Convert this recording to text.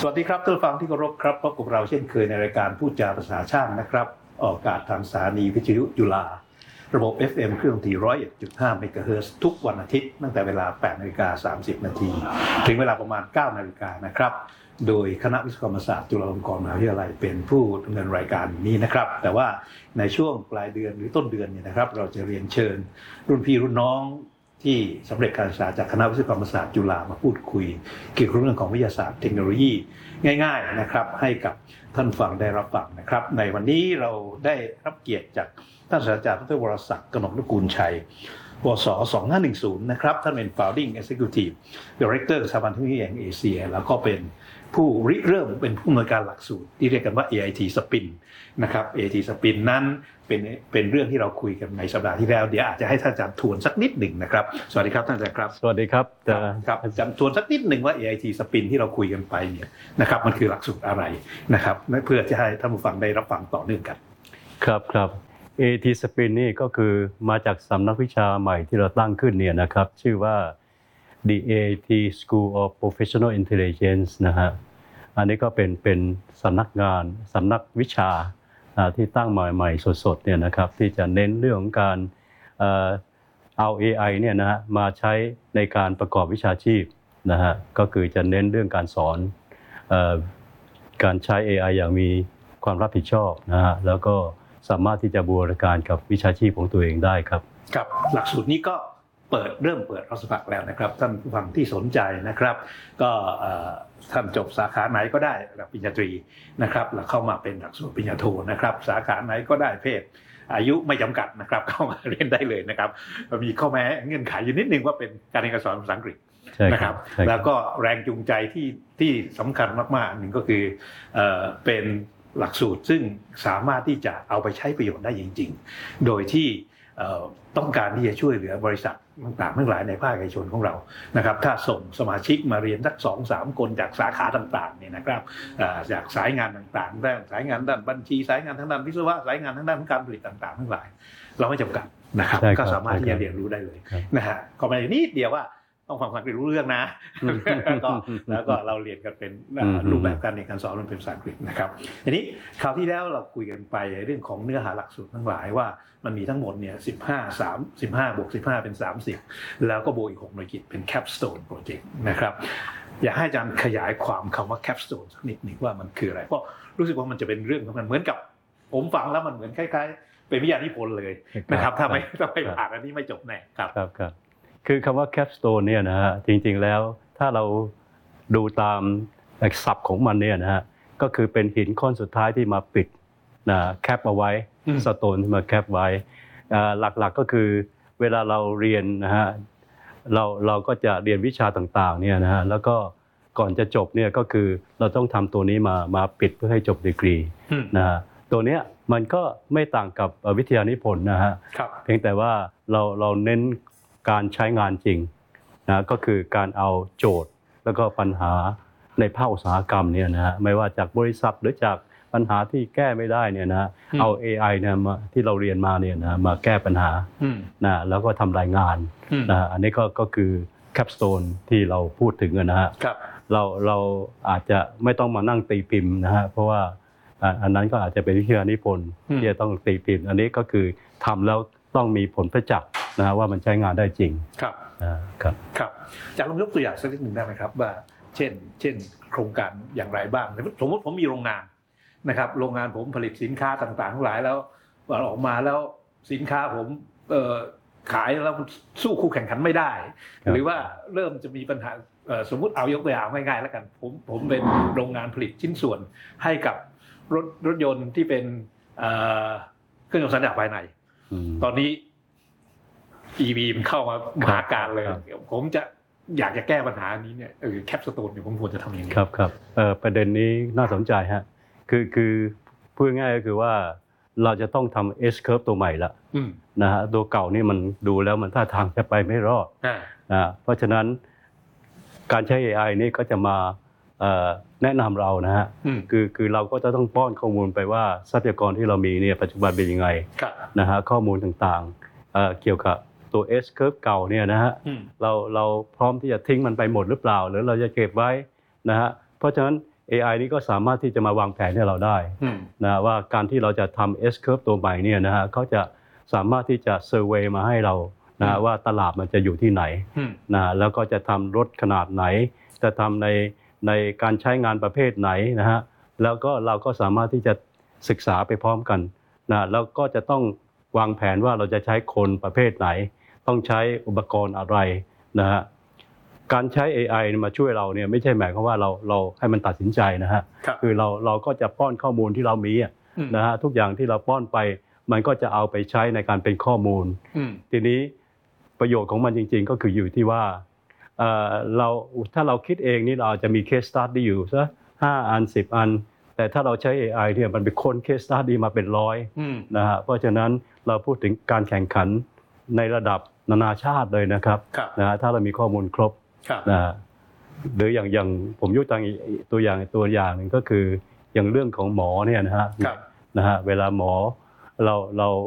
สวัสดีครับท่านผู้ฟังที่เคารพครับพบกับเราเช่นเคยในรายการพูดจาภาษาชาตินะครับออกอากาศทางสถานีวิทยุจุฬาระบบ FM เครื่องที่ 101.5 เมกะเฮิรตซ์ทุกวันอาทิตย์ตั้งแต่เวลา 8:30 น.ถึงเวลาประมาณ 9 นาฬิกานะครับโดยคณะวิศวกรรมศาสตร์จุฬาลงกรณ์มหาวิทยาลัยเป็นผู้ดำเนินรายการนี้นะครับแต่ว่าในช่วงปลายเดือนหรือต้นเดือนเนี่ยนะครับเราจะเรียนเชิญรุ่นพี่รุ่นน้องที่สำเร็จการศึกษาจากคณะวิศวกรรมศาสตร์จุฬามาพูดคุยเกี่ยวกับเรื่องของวิทยาศาสตร์เทคโนโลยีง่ายๆนะครับให้กับท่านฟังได้รับฟังนะครับในวันนี้เราได้รับเกียรติจากท่านศาสตราจารย์ดร.วรศักดิ์ กนกนุกูลชัยวศ2510นะครับท่านเป็น Founding Executive Director สถาบันเทคโนโลยีแห่งเอเชียแล้วก็เป็นผู้ริเริ่มเป็นผู้อำนวยการหลักสูตรที่เรียกกันว่า AIT Spin นะครับ AIT Spin นั้นเป็นเรื่องที่เราคุยกันในสัปดาห์ที่แล้วเดี๋ยวอาจจะให้ท่านอาจารย์ทวนสักนิดหนึ่งนะครับสวัสดีครับท่านอาจารย์ครับสวัสดีครับครับอาจารย์ทวนสักนิดหนึ่งว่า AIT Spin ที่เราคุยกันไปเนี่ยนะครับมันคือหลักสูตรอะไรนะครับเพื่อจะให้ท่านผู้ฟังได้รับฟังต่อเนื่องกันครับ AIT Spin นี่ก็คือมาจากสำนักวิชาใหม่ที่เราตั้งขึ้นเนี่ยนะครับชื่อว่า The AIT School of Professional Intelligence นะฮะอันนี้ก็เป็นสำนักวิชาที่ตั้งใหม่ๆสดๆเนี่ยนะครับที่จะเน้นเรื่องของการเอา AI เนี่ยนะฮะมาใช้ในการประกอบวิชาชีพนะฮะก็คือจะเน้นเรื่องการสอนการใช้ AI อย่างมีความรับผิดชอบนะฮะแล้วก็สามารถที่จะบูรณาการกับวิชาชีพของตัวเองได้ครับครับหลักสูตรนี้ก็เริ่มเปิดรับสมัครแล้วนะครับท่านผู้ฟังที่สนใจนะครับก็ท่านจบสาขาไหนก็ได้ระดับปริญญาตรีนะครับแล้วเข้ามาเป็นหลักสูตรปริญญาโทนะครับสาขาไหนก็ได้เพศอายุไม่จำกัดนะครับเข้ามาเรียนได้เลยนะครับมีข้อแม้เงื่อนไขอยู่นิดนึงว่าเป็นการเรียนการสอนภาษาอังกฤษนะครับแล้วก็แรงจูงใจที่สำคัญมากๆหนึ่งก็คือเป็นหลักสูตรซึ่งสามารถที่จะเอาไปใช้ประโยชน์ได้จริงๆโดยที่ต้องการที่จะช่วยเหลือบริษัทต่างๆทั้งหลายในภาคเอกชนของเรานะครับถ้าส่งสมาชิกมาเรียนสัก 2-3 คนจากสาขาต่างๆเนี่ยนะครับจากสายงานต่างๆด้านสายงานด้านบัญชีสายงานทางด้านวิศวะสายงานทางด้านการผลิตต่างๆทั้งหลายเราไม่จำกัดนะครับก็สามารถที่จะเรียนรู้ได้เลยนะฮะก็ไม่นิดเดียวว่าต้องฟังภาษาอังกฤษรู้เรื่องนะแล้วก็เราเรียนกันเป็นรูปแบบการเรียนการสอนมันเป็นภาษาอังกฤษนะครับทีนี้คราวที่แล้วเราคุยกันไปเรื่องของเนื้อหาหลักสูตรทั้งหลายว่ามันมีทั้งหมดเนี่ย15 บวก 15 เป็น 30แล้วก็บวกอีก6หน่วยกิตเป็น Capstone Project นะครับอยากให้อาจารย์ขยายความคำว่า Capstone สักนิดหนึ่งว่ามันคืออะไรเพราะรู้สึกว่ามันจะเป็นเรื่องของมันเหมือนกับผมฟังแล้วมันเหมือนคล้ายๆเป็นวิทยานิพนธ์เลยนะครับถ้าไม่อ่านอันนี้ไม่จบแน่ครับคือคำว่า capstone เนี่ยนะฮะจริงๆแล้วถ้าเราดูตามศัพท์ของมันเนี่ยนะฮะก็คือเป็นหินก้อนสุดท้ายที่มาปิดนะแคปเอาไว้สโตนที่มาแคปไว้หลักๆก็คือเวลาเราเรียนนะฮะเราก็จะเรียนวิชาต่างๆเนี่ยนะฮะแล้วก็ก่อนจะจบเนี่ยก็คือเราต้องทำตัวนี้มาปิดเพื่อให้จบดีกรีนะฮะตัวเนี้ยมันก็ไม่ต่างกับวิทยานิพนธ์นะฮะเพียงแต่ว่าเราเน้นการใช้งานจริงนะก็คือการเอาโจทย์แล้วก็ปัญหาในภาคอุตสาหกรรมเนี่ยนะฮะไม่ว่าจากบริษัทหรือจากปัญหาที่แก้ไม่ได้เนี่ยนะเอา AI เนี่ยมาที่เราเรียนมาเนี่ยนะมาแก้ปัญหานะแล้วก็ทำรายงานนะอันนี้ก็คือแคปสโตนที่เราพูดถึงนะฮะเราอาจจะไม่ต้องมานั่งตีพิมพ์นะฮะเพราะว่าอันนั้นก็อาจจะเป็นวิทยานิพนธ์ที่จะต้องตีพิมพ์อันนี้ก็คือทำแล้วต้องมีผลประจักษ์นะว่ามันใช้งานได้จริงครับจะลองยกตัวอย่างสักนิดหนึ่งได้ไหมครับว่าเช่นโครงการอย่างไรบ้างสมมติผมมีโรงงานนะครับโรงงานผมผลิตสินค้าต่างๆทั้งหลายแล้วออกมาแล้วสินค้าผมขายแล้วสู้คู่แข่งขันไม่ได้หรือว่าเริ่มจะมีปัญหาสมมุติเอายกตัวอย่างง่ายๆแล้วกันผมเป็นโรงงานผลิตชิ้นส่วนให้กับรถยนต์ที่เป็นเครื่องยนต์สันดาปภายในตอนนี้EV มันเข้ามามหาการเลยผมจะอยากจะแก้ปัญหานี้เนี่ยแคปสโตนเนี่ยผมควรจะทำยังไงครับประเด็นนี้น่าสนใจฮะคือพูดง่ายก็คือว่าเราจะต้องทำ S curve ตัวใหม่ละนะฮะตัวเก่านี่มันดูแล้วมันท่าทางจะไปไม่รอดเพราะฉะนั้นการใช้ AI นี่ก็จะมาแนะนำเรานะฮะคือเราก็จะต้องป้อนข้อมูลไปว่าทรัพยากรที่เรามีเนี่ยปัจจุบันเป็นยังไงนะฮะข้อมูลต่างๆเกี่ยวกับตัว S curve เก่าเนี่ยนะฮะเราพร้อมที่จะทิ้งมันไปหมดหรือเปล่าหรือเราจะเก็บไว้นะฮะเพราะฉะนั้น AI นี้ก็สามารถที่จะมาวางแผนให้เราได้นะว่าการที่เราจะทำ S curve ตัวใหม่เนี่ยนะฮะเขาจะสามารถที่จะเซอร์เวย์มาให้เรานะว่าตลาดมันจะอยู่ที่ไหนนะแล้วก็จะทำรถขนาดไหนจะทำในการใช้งานประเภทไหนนะฮะแล้วก็เราก็สามารถที่จะศึกษาไปพร้อมกันนะแล้วก็จะต้องวางแผนว่าเราจะใช้คนประเภทไหนต้องใช้อุปกรณ์อะไรนะฮะการใช้ AI มาช่วยเราเนี่ยไม่ใช่หมายความว่าเราให้มันตัดสินใจนะฮะคือเราก็จะป้อนข้อมูลที่เรามีนะฮะทุกอย่างที่เราป้อนไปมันก็จะเอาไปใช้ในการเป็นข้อมูลทีนี้ประโยชน์ของมันจริงๆก็คืออยู่ที่ว่าถ้าเราคิดเองนี่เราอาจจะมี case study อยู่สัก5 อัน 10 อันแต่ถ้าเราใช้ AI เนี่ยมันเป็นคน case study มาเป็นร้อยนะฮะเพราะฉะนั้นเราพูดถึงการแข่งขันในระดับนานาชาติเลยนะครับนะฮะถ้าเรามีข้อมูลครบนะฮะหรืออย่างผมยกตัวอย่างหนึ่งก็คืออย่างเรื่องของหมอเนี่ยนะฮะเวลาหมอเรา